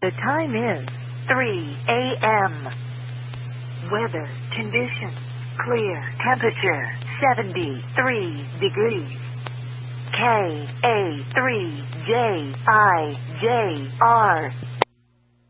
The time is 3 a.m. Weather conditions clear. Temperature 73 degrees. KA3JIJR